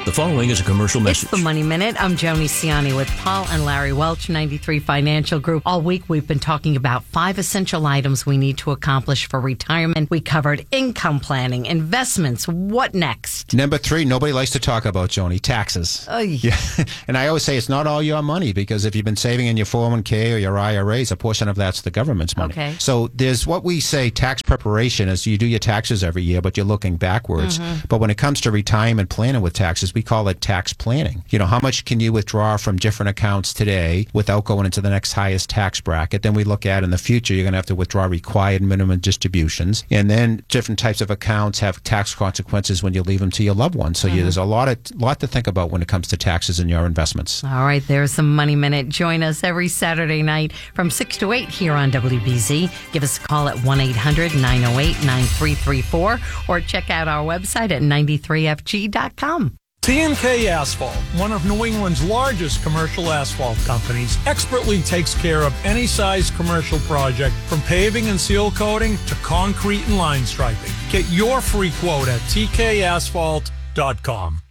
The following is a commercial message. It's the Money Minute. I'm Joni Ciani with Paul and Larry Welch, 93 Financial Group. All week we've been talking about 5 essential items we need to accomplish for retirement. We covered income planning, investments. What next? Number 3, nobody likes to talk about, Joni, taxes. Yeah. And I always say it's not all your money, because if you've been saving in your 401k or your IRAs, a portion of that's the government's money. Okay. So there's what we say tax preparation is you do your taxes every year, but you're looking backwards. But when it comes to retirement planning with taxes, we call it tax planning. You know, how much can you withdraw from different accounts today without going into the next highest tax bracket? Then we look at in the future, you're going to have to withdraw required minimum distributions. And then different types of accounts have tax consequences when you leave them to your loved ones. So there's a lot to think about when it comes to taxes and your investments. All right, there's some Money Minute. Join us every Saturday night from 6 to 8 here on WBZ. Give us a call at 1-800-908-9334 or check out our website at 93fg.com. T&K Asphalt, one of New England's largest commercial asphalt companies, expertly takes care of any size commercial project, from paving and seal coating to concrete and line striping. Get your free quote at tkasphalt.com.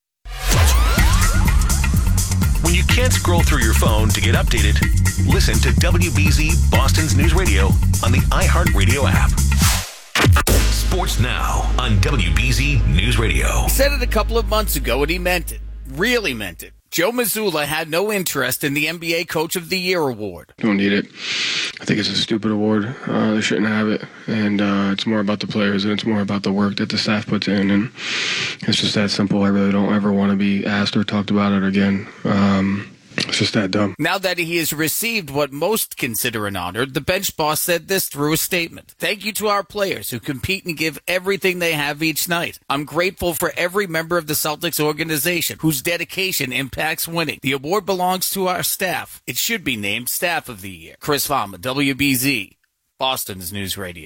When you can't scroll through your phone to get updated, listen to WBZ Boston's News Radio on the iHeartRadio app. Sports Now on WBZ News Radio. He said it a couple of months ago, and he meant it. Really meant it. Joe Mazzulla had no interest in the NBA Coach of the Year award. Don't need it. I think it's a stupid award. They shouldn't have it. And it's more about the players, and it's more about the work that the staff puts in. And it's just that simple. I really don't ever want to be asked or talked about it again. It's just that dumb. Now that he has received what most consider an honor, the bench boss said this through a statement. Thank you to our players who compete and give everything they have each night. I'm grateful for every member of the Celtics organization whose dedication impacts winning. The award belongs to our staff. It should be named Staff of the Year. Chris Fama, WBZ, Boston's News Radio.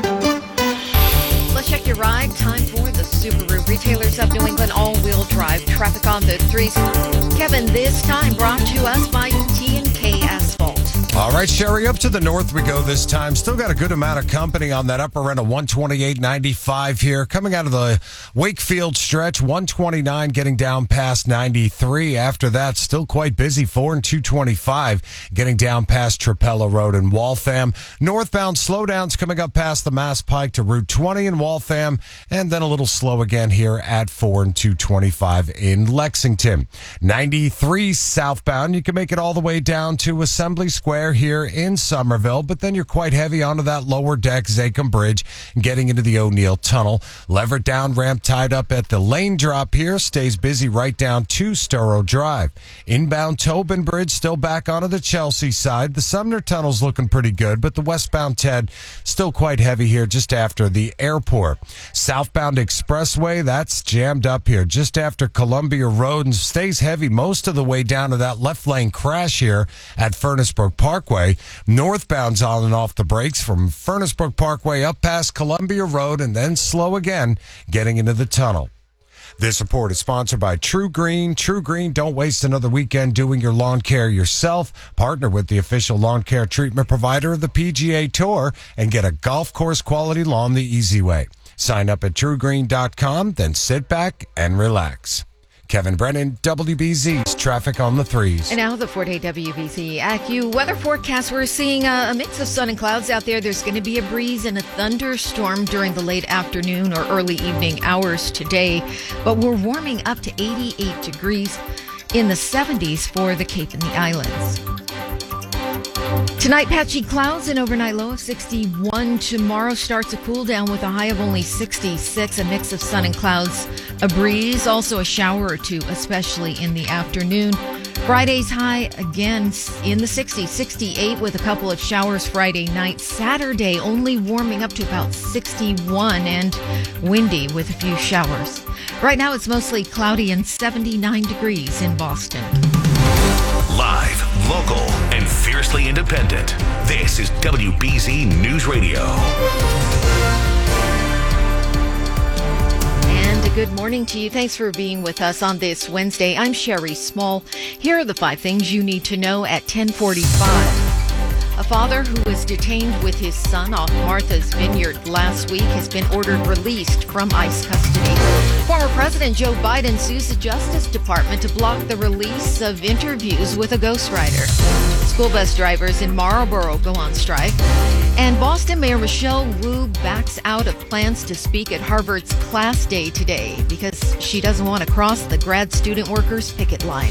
Let's check your ride. Time for the Subaru Retailers of New England all-wheel drive. Traffic on the 3s. Kevin, this time brought to us by T&K Asphalt. All right, Sherry, up to the north we go this time. Still got a good amount of company on that upper end of 128.95 here. Coming out of the Wakefield stretch, 129 getting down past 93. After that, still quite busy, 4 and 225 getting down past Trapella Road in Waltham. Northbound slowdowns coming up past the Mass Pike to Route 20 in Waltham, and then a little slow again here at 4 and 225 in Lexington. 93 southbound, you can make it all the way down to Assembly Square here in Somerville, but then you're quite heavy onto that lower deck, Zachem Bridge, getting into the O'Neill Tunnel. Leverett down ramp tied up at the lane drop here, stays busy right down to Storrow Drive. Inbound Tobin Bridge still back onto the Chelsea side. The Sumner Tunnel's looking pretty good, but the westbound Ted still quite heavy here just after the airport. Southbound Expressway, that's jammed up here just after Columbia Road and stays heavy most of the way down to that left lane crash here at Furnace Brook Parkway. Northbound's on and off the brakes from Furnace Brook Parkway up past Columbia Road and then slow again getting into the tunnel. This report is sponsored by True Green. True Green, don't waste another weekend doing your lawn care yourself. Partner with the official lawn care treatment provider of the PGA Tour and get a golf course quality lawn the easy way. Sign up at truegreen.com, then sit back and relax. Kevin Brennan, WBZ's Traffic on the 3s. And now the 4-day WBZ AccuWeather forecast. We're seeing a mix of sun and clouds out there. There's going to be a breeze and a thunderstorm during the late afternoon or early evening hours today. But we're warming up to 88 degrees, in the 70s for the Cape and the Islands. Tonight, patchy clouds, an overnight low of 61. Tomorrow starts a cool down with a high of only 66, a mix of sun and clouds, a breeze, also a shower or two, especially in the afternoon. Friday's high again in the 60s, 68 with a couple of showers Friday night. Saturday only warming up to about 61 and windy with a few showers. Right now it's mostly cloudy and 79 degrees in Boston. Live, local, and fiercely independent. This is WBZ News Radio. And a good morning to you. Thanks for being with us on this Wednesday. I'm Sherry Small. Here are the 5 things you need to know at 10:45. A father who was detained with his son off Martha's Vineyard last week has been ordered released from ICE custody. Former President Joe Biden sues the Justice Department to block the release of interviews with a ghostwriter. School bus drivers in Marlboro go on strike. And Boston Mayor Michelle Wu backs out of plans to speak at Harvard's Class Day today because she doesn't want to cross the grad student workers' picket line.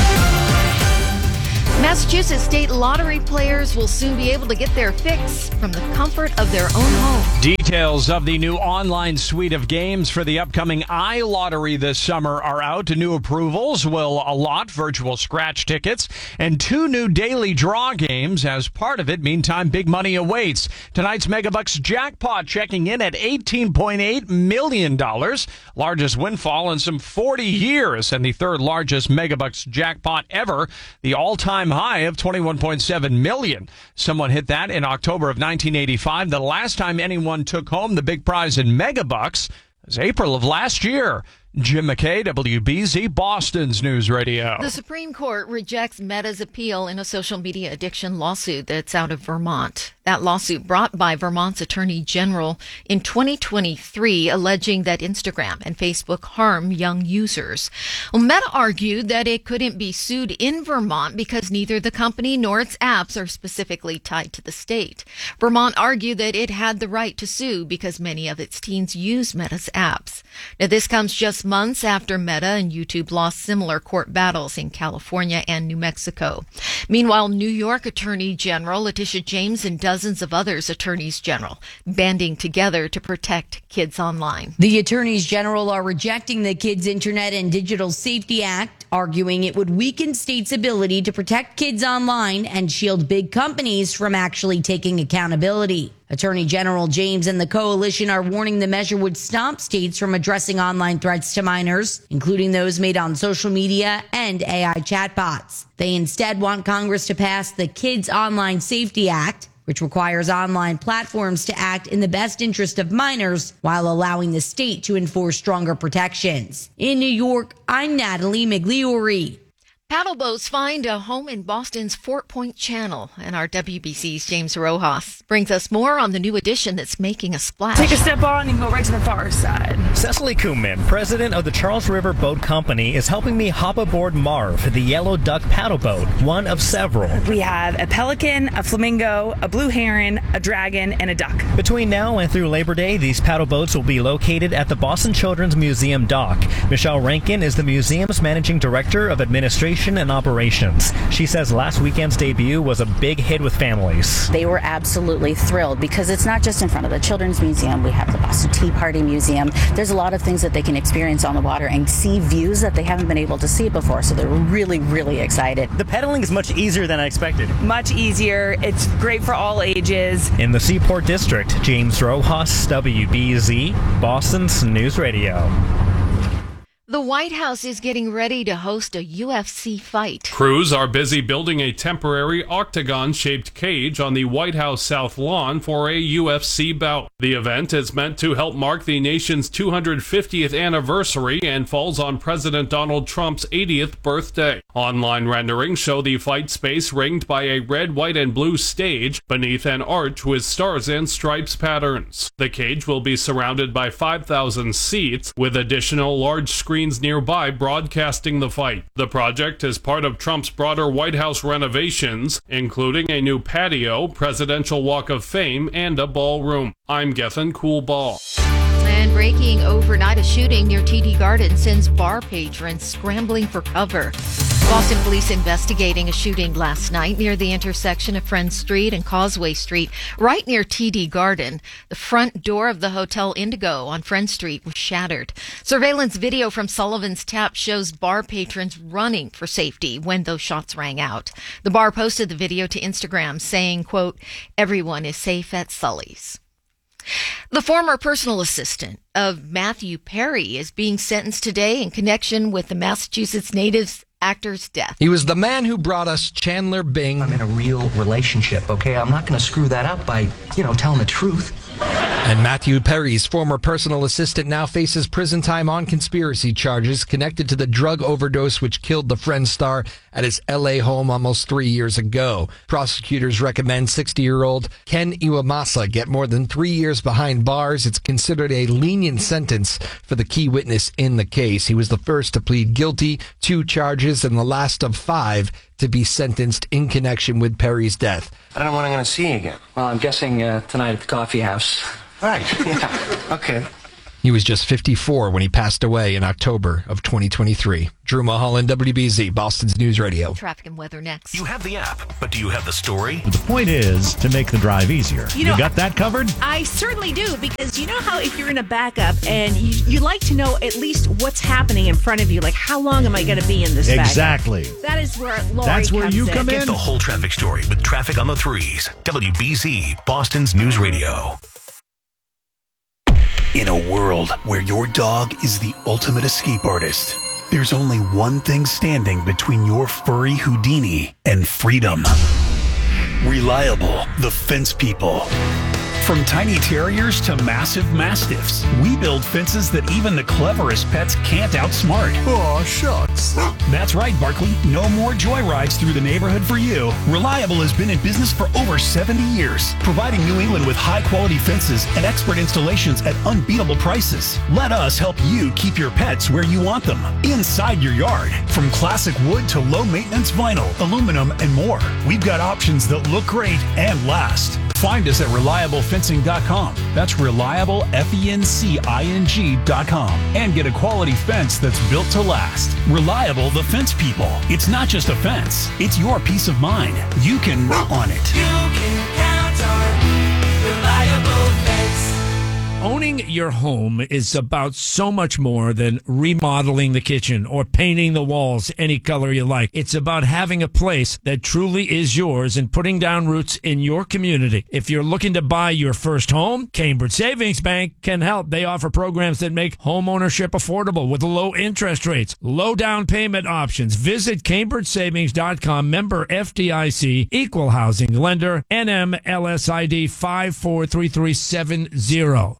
Massachusetts state lottery players will soon be able to get their fix from the comfort of their own home. Details of the new online suite of games for the upcoming iLottery this summer are out. New approvals will allot virtual scratch tickets and 2 new daily draw games as part of it. Meantime, big money awaits. Tonight's Megabucks jackpot checking in at $18.8 million. Largest windfall in some 40 years and the third largest Megabucks jackpot ever. The all-time high of $21.7 million. Someone hit that in October of 1985. The last time anyone took home the big prize in Megabucks was April of last year. Jim McKay, WBZ, Boston's News Radio. The Supreme Court rejects Meta's appeal in a social media addiction lawsuit that's out of Vermont. That lawsuit brought by Vermont's Attorney General in 2023, alleging that Instagram and Facebook harm young users. Well, Meta argued that it couldn't be sued in Vermont because neither the company nor its apps are specifically tied to the state. Vermont argued that it had the right to sue because many of its teens use Meta's apps. Now, this comes just months after Meta and YouTube lost similar court battles in California and New Mexico. Meanwhile, New York Attorney General Letitia James and dozens of others attorneys general banding together to protect kids online. The attorneys general are rejecting the Kids Internet and Digital Safety Act, arguing it would weaken states' ability to protect kids online and shield big companies from actually taking accountability. Attorney General James and the coalition are warning the measure would stop states from addressing online threats to minors, including those made on social media and AI chatbots. They instead want Congress to pass the Kids Online Safety Act, which requires online platforms to act in the best interest of minors while allowing the state to enforce stronger protections. In New York, I'm Natalie Migliori. Paddle boats find a home in Boston's Fort Point Channel, and our WBC's James Rojas brings us more on the new addition that's making a splash. Take a step on and go right to the far side. Cecily Kuhlman, president of the Charles River Boat Company, is helping me hop aboard Marv, the yellow duck paddle boat, one of several. We have a pelican, a flamingo, a blue heron, a dragon, and a duck. Between now and through Labor Day, these paddle boats will be located at the Boston Children's Museum dock. Michelle Rankin is the museum's managing director of administration and operations. She says last weekend's debut was a big hit with families. They were absolutely thrilled because it's not just in front of the Children's Museum. We have the Boston Tea Party Museum. There's a lot of things that they can experience on the water and see views that they haven't been able to see before. So they're really, really excited. The pedaling is much easier than I expected. Much easier. It's great for all ages. In the Seaport District, James Rojas, WBZ, Boston's News Radio. The White House is getting ready to host a UFC fight. Crews are busy building a temporary octagon-shaped cage on the White House South Lawn for a UFC bout. The event is meant to help mark the nation's 250th anniversary and falls on President Donald Trump's 80th birthday. Online renderings show the fight space ringed by a red, white, and blue stage beneath an arch with stars and stripes patterns. The cage will be surrounded by 5,000 seats, with additional large screens nearby broadcasting the fight. The project is part of Trump's broader White House renovations, including a new patio, presidential walk of fame, and a ballroom. I'm Gethin Coolball. And breaking overnight, a shooting near TD Garden sends bar patrons scrambling for cover. Boston police investigating a shooting last night near the intersection of Friend Street and Causeway Street, right near TD Garden. The front door of the Hotel Indigo on Friend Street was shattered. Surveillance video from Sullivan's Tap shows bar patrons running for safety when those shots rang out. The bar posted the video to Instagram saying, quote, "Everyone is safe at Sully's." The former personal assistant of Matthew Perry is being sentenced today in connection with the Massachusetts native actor's death. He was the man who brought us Chandler Bing. I'm in a real relationship, okay? I'm not going to screw that up by, telling the truth. And Matthew Perry's former personal assistant now faces prison time on conspiracy charges connected to the drug overdose which killed the Friends star at his L.A. home almost 3 years ago. Prosecutors recommend 60-year-old Ken Iwamasa get more than 3 years behind bars. It's considered a lenient sentence for the key witness in the case. He was the first to plead guilty, 2 charges, and the last of 5 to be sentenced in connection with Perry's death. I don't know when I'm going to see you again. Well, I'm guessing tonight at the coffee house. Right, yeah, okay. He was just 54 when he passed away in October of 2023. Drew Mulholland, WBZ, Boston's News Radio. Traffic and weather next. You have the app, but do you have the story? The point is to make the drive easier. You got that covered? I certainly do, because you know how if you're in a backup and you like to know at least what's happening in front of you, like how long am I going to be in this backup? Exactly. That is where Lori That's where comes you come in. Get the whole traffic story with Traffic on the Threes. WBZ, Boston's News Radio. In a world where your dog is the ultimate escape artist, there's only one thing standing between your furry Houdini and freedom. Reliable, the fence people. From tiny terriers to massive mastiffs, we build fences that even the cleverest pets can't outsmart. Aw, shucks. That's right, Barkley. No more joyrides through the neighborhood for you. Reliable has been in business for over 70 years, providing New England with high-quality fences and expert installations at unbeatable prices. Let us help you keep your pets where you want them, inside your yard. From classic wood to low-maintenance vinyl, aluminum, and more. We've got options that look great and last. Find us at ReliableFencing.com. That's ReliableFencing.com. And get a quality fence that's built to last. Reliable, the fence people. It's not just a fence, it's your peace of mind. You can on it. You can count on Reliable Fence. Owning your home is about so much more than remodeling the kitchen or painting the walls any color you like. It's about having a place that truly is yours and putting down roots in your community. If you're looking to buy your first home, Cambridge Savings Bank can help. They offer programs that make home ownership affordable with low interest rates, low down payment options. Visit CambridgeSavings.com, member FDIC, equal housing lender, NMLSID 543370.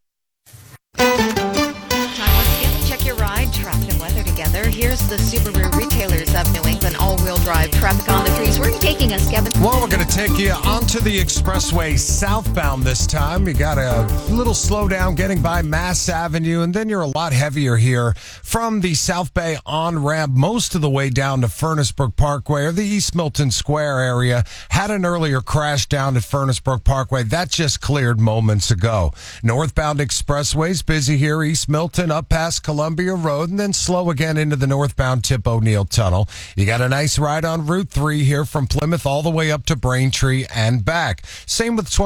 Time once again to check your ride, traffic and weather together. Here's the Subaru retailers of New England all-wheel drive traffic on the Threes. Where are you taking us, Kevin? Well, we're going to take you onto the expressway southbound this time. You got a little slowdown getting by Mass Avenue, and then you're a lot heavier here from the South Bay on-ramp most of the way down to Furnace Brook Parkway or the East Milton Square area. Had an earlier crash down at Furnace Brook Parkway. That just cleared moments ago. Northbound expressways busy here, East Milton up past Columbia Road, and then slow again into the northbound Tip O'Neill Tunnel. You got a nice ride on Route 3 here from Plymouth all the way up to Braintree and back. Same with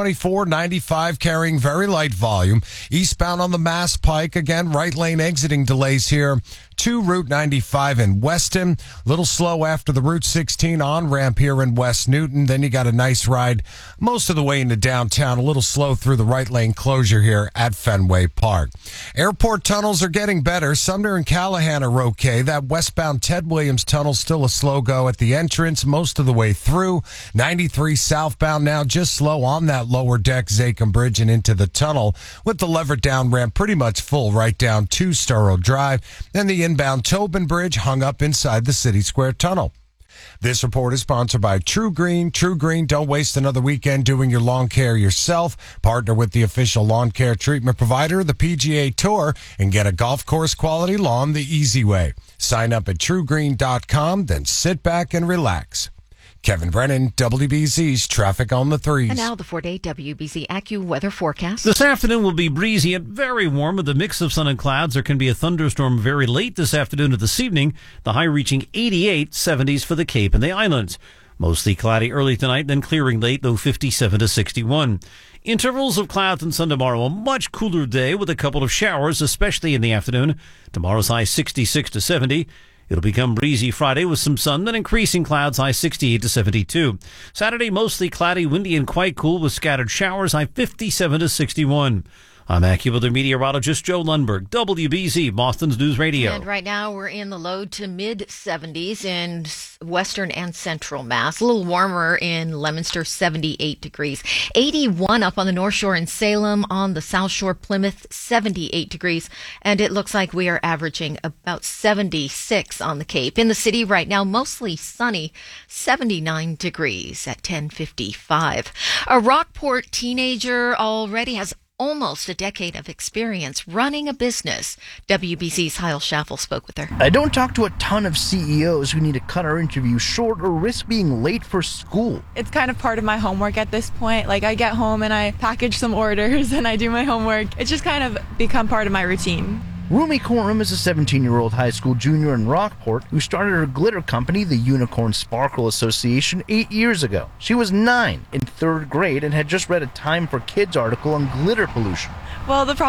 2495 carrying very light volume. Eastbound on the Mass Pike, again, right lane exiting delays here to Route 95 in Weston. Little slow after the Route 16 on-ramp here in West Newton. Then you got a nice ride most of the way into downtown. A little slow through the right lane closure here at Fenway Park. Airport tunnels are getting better. Sumner and Callahan are okay. That westbound Ted Williams tunnel still a slow go at the entrance most of the way through. 93 southbound now just slow on that lower deck Zachem Bridge and into the tunnel with the lever down ramp pretty much full right down to Storrow Drive. And the inbound Tobin Bridge hung up inside the City Square Tunnel. This report is sponsored by True Green. True Green, don't waste another weekend doing your lawn care yourself. Partner with the official lawn care treatment provider, the PGA Tour, and get a golf course quality lawn the easy way. Sign up at truegreen.com, then sit back and relax. Kevin Brennan, WBZ's Traffic on the Threes. And now the 4-day WBZ AccuWeather forecast. This afternoon will be breezy and very warm with a mix of sun and clouds. There can be a thunderstorm very late this afternoon or this evening. The high reaching 88, 70s for the Cape and the Islands. Mostly cloudy early tonight, then clearing late, though 57 to 61. Intervals of clouds and sun tomorrow. A much cooler day with a couple of showers, especially in the afternoon. Tomorrow's high 66 to 70. It'll become breezy Friday with some sun, then increasing clouds, high 68 to 72. Saturday, mostly cloudy, windy, and quite cool with scattered showers, high 57 to 61. I'm AccuWeather meteorologist Joe Lundberg, WBZ, Boston's News Radio. And right now we're in the low to mid 70s in western and central Mass. A little warmer in Leominster, 78 degrees. 81 up on the North Shore in Salem. On the South Shore, Plymouth, 78 degrees. And it looks like we are averaging about 76 on the Cape. In the city right now, mostly sunny, 79 degrees at 10:55. A Rockport teenager already has almost a decade of experience running a business. WBZ's Heil Schaffel spoke with her. I don't talk to a ton of CEOs who need to cut our interview short or risk being late for school. It's kind of part of my homework at this point. Like, I get home and I package some orders and I do my homework. It's just kind of become part of my routine. Rumi Corum is a 17-year-old high school junior in Rockport who started her glitter company, the Unicorn Sparkle Association, 8 years ago. She was 9 in 3rd grade and had just read a Time for Kids article on glitter pollution. Well, the problem